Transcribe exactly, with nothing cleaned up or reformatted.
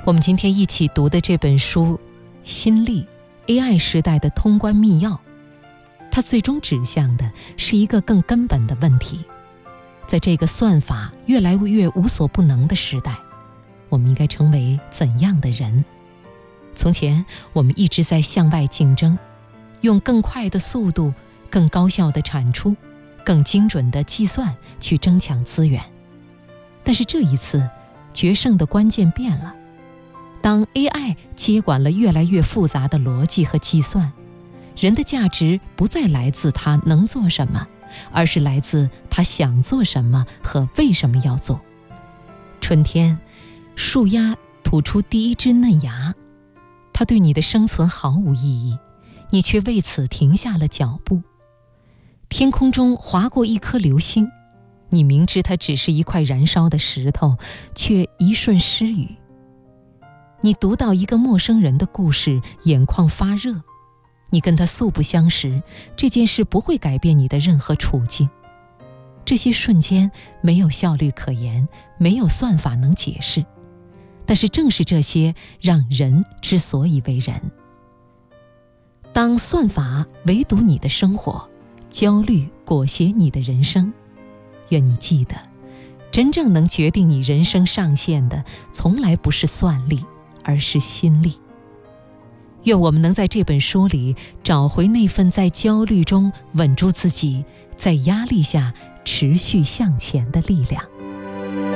我们今天一起读的这本书《心力 A I 时代的通关密钥》，它最终指向的是一个更根本的问题。在这个算法越来越无所不能的时代，我们应该成为怎样的人？从前我们一直在向外竞争，用更快的速度、更高效的产出、更精准的计算去争抢资源。但是这一次，决胜的关键变了。当 A I 接管了越来越复杂的逻辑和计算，人的价值不再来自他能做什么，而是来自他想做什么和为什么要做。春天，树丫吐出第一只嫩芽，它对你的生存毫无意义，你却为此停下了脚步。天空中划过一颗流星，你明知它只是一块燃烧的石头，却一瞬失语。你读到一个陌生人的故事，眼眶发热。你跟他素不相识，这件事不会改变你的任何处境。这些瞬间没有效率可言，没有算法能解释。但是正是这些让人之所以为人。当算法围堵你的生活，焦虑裹挟你的人生，愿你记得，真正能决定你人生上限的，从来不是算力，而是心力。愿我们能在这本书里找回那份在焦虑中稳住自己，在压力下持续向前的力量。